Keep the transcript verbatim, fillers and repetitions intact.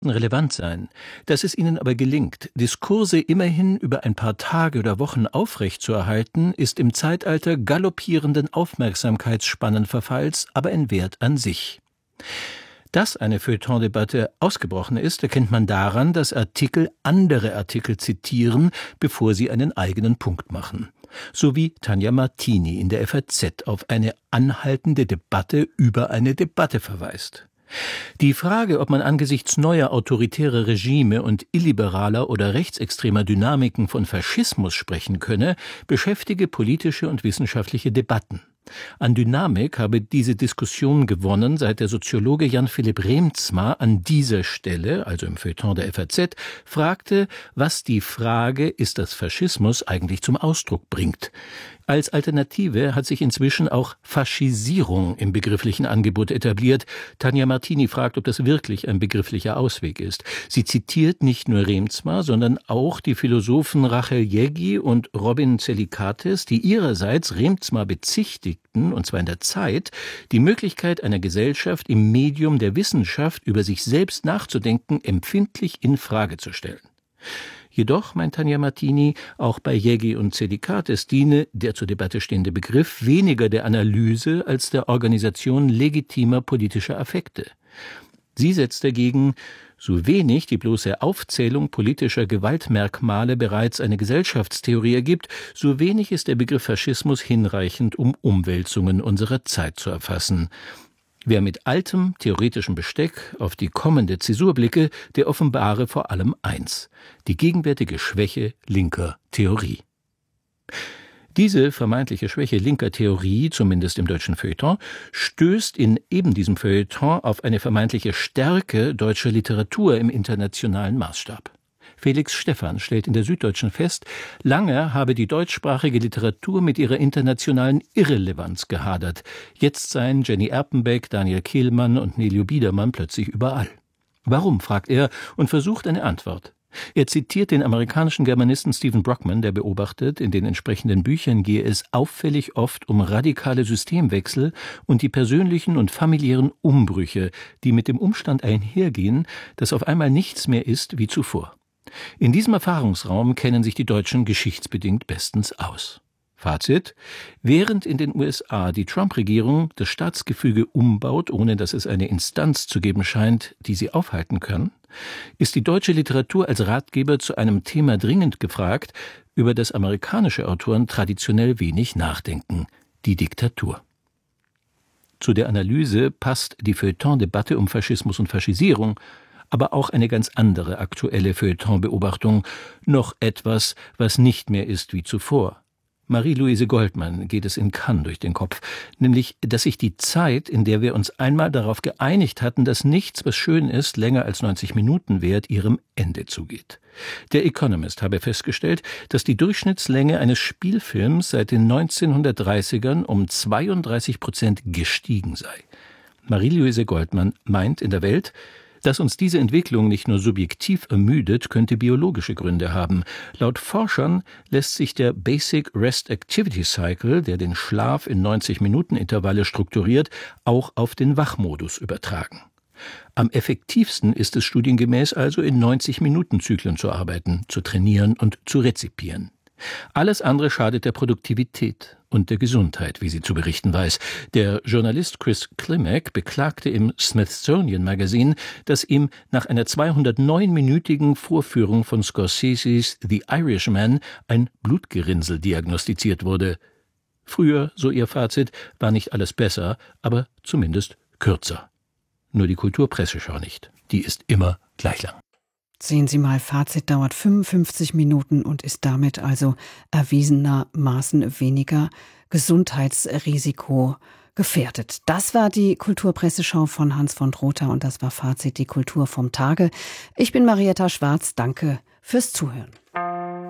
relevant sein. Dass es ihnen aber gelingt, Diskurse immerhin über ein paar Tage oder Wochen aufrechtzuerhalten, ist im Zeitalter galoppierenden Aufmerksamkeitsspannenverfalls aber ein Wert an sich. Dass eine Feuilleton-Debatte ausgebrochen ist, erkennt man daran, dass Artikel andere Artikel zitieren, bevor sie einen eigenen Punkt machen. So wie Tanja Martini in der F A Z auf eine anhaltende Debatte über eine Debatte verweist. Die Frage, ob man angesichts neuer autoritärer Regime und illiberaler oder rechtsextremer Dynamiken von Faschismus sprechen könne, beschäftige politische und wissenschaftliche Debatten. An Dynamik habe diese Diskussion gewonnen, seit der Soziologe Jan-Philipp Reemtsma an dieser Stelle, also im Feuilleton der F A Z, fragte, was die Frage, ist das Faschismus, eigentlich zum Ausdruck bringt. Als Alternative hat sich inzwischen auch Faschisierung im begrifflichen Angebot etabliert. Tanja Martini fragt, ob das wirklich ein begrifflicher Ausweg ist. Sie zitiert nicht nur Reemtsma, sondern auch die Philosophen Rachel Jägi und Robin Tselikates, die ihrerseits Reemtsma bezichtigten, und zwar in der Zeit, die Möglichkeit einer Gesellschaft im Medium der Wissenschaft über sich selbst nachzudenken, empfindlich in Frage zu stellen. Jedoch, meint Tanja Martini, auch bei Jägi und Tselikates diene der zur Debatte stehende Begriff weniger der Analyse als der Organisation legitimer politischer Affekte. Sie setzt dagegen, so wenig die bloße Aufzählung politischer Gewaltmerkmale bereits eine Gesellschaftstheorie ergibt, so wenig ist der Begriff Faschismus hinreichend, um Umwälzungen unserer Zeit zu erfassen. Wer mit altem theoretischem Besteck auf die kommende Zäsur blicke, der offenbare vor allem eins: die gegenwärtige Schwäche linker Theorie. Diese vermeintliche Schwäche linker Theorie, zumindest im deutschen Feuilleton, stößt in eben diesem Feuilleton auf eine vermeintliche Stärke deutscher Literatur im internationalen Maßstab. Felix Stephan stellt in der Süddeutschen fest, lange habe die deutschsprachige Literatur mit ihrer internationalen Irrelevanz gehadert. Jetzt seien Jenny Erpenbeck, Daniel Kehlmann und Nelio Biedermann plötzlich überall. Warum, fragt er und versucht eine Antwort. Er zitiert den amerikanischen Germanisten Stephen Brockman, der beobachtet, in den entsprechenden Büchern gehe es auffällig oft um radikale Systemwechsel und die persönlichen und familiären Umbrüche, die mit dem Umstand einhergehen, dass auf einmal nichts mehr ist wie zuvor. In diesem Erfahrungsraum kennen sich die Deutschen geschichtsbedingt bestens aus. Fazit: Während in den U S A die Trump-Regierung das Staatsgefüge umbaut, ohne dass es eine Instanz zu geben scheint, die sie aufhalten kann, ist die deutsche Literatur als Ratgeber zu einem Thema dringend gefragt, über das amerikanische Autoren traditionell wenig nachdenken: die Diktatur. Zu der Analyse passt die Feuilleton-Debatte um Faschismus und Faschisierung, aber auch eine ganz andere aktuelle Feuilleton-Beobachtung, noch etwas, was nicht mehr ist wie zuvor. Marie-Louise Goldmann geht es in Cannes durch den Kopf, nämlich, dass sich die Zeit, in der wir uns einmal darauf geeinigt hatten, dass nichts, was schön ist, länger als neunzig Minuten währt, ihrem Ende zugeht. Der Economist habe festgestellt, dass die Durchschnittslänge eines Spielfilms seit den neunzehnhundertdreißigern um zweiunddreißig Prozent gestiegen sei. Marie-Louise Goldmann meint, in der Welt, dass uns diese Entwicklung nicht nur subjektiv ermüdet, könnte biologische Gründe haben. Laut Forschern lässt sich der Basic Rest Activity Cycle, der den Schlaf in neunzig-Minuten-Intervalle strukturiert, auch auf den Wachmodus übertragen. Am effektivsten ist es studiengemäß also, in neunzig-Minuten-Zyklen zu arbeiten, zu trainieren und zu rezipieren. Alles andere schadet der Produktivität und der Gesundheit, wie sie zu berichten weiß. Der Journalist Chris Klimek beklagte im Smithsonian Magazine, dass ihm nach einer zweihundertneun-minütigen Vorführung von Scorseses The Irishman ein Blutgerinnsel diagnostiziert wurde. Früher, so ihr Fazit, war nicht alles besser, aber zumindest kürzer. Nur die Kulturpresseschau nicht. Die ist immer gleich lang. Sehen Sie mal, Fazit dauert fünfundfünfzig Minuten und ist damit also erwiesenermaßen weniger Gesundheitsrisiko gefährdet. Das war die Kulturpresseschau von Hans von Trotha und das war Fazit, die Kultur vom Tage. Ich bin Marietta Schwarz, danke fürs Zuhören.